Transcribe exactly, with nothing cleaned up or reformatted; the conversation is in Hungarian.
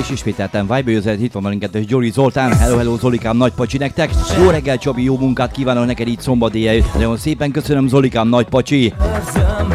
és ismételten Vibe üzenet, itt van velünk és Gyori Zoltán. Hello, hello Zolikám, nagy pacsi nektek. Jó reggel Csabi, jó munkát kívánok neked így szombat éjjel. Nagyon szépen köszönöm Zolikám, nagy pacsi.